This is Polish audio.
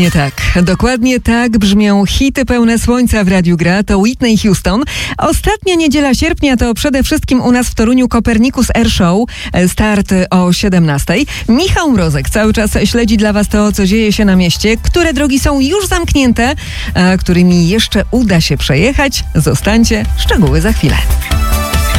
Nie tak, dokładnie tak brzmią hity pełne słońca w Radiu Gra. To Whitney Houston. Ostatnia niedziela sierpnia to przede wszystkim u nas w Toruniu Copernicus Air Show. Start o 17. Michał Mrozek cały czas śledzi dla Was to, co dzieje się na mieście. Które drogi są już zamknięte, a którymi jeszcze uda się przejechać. Zostańcie, szczegóły za chwilę.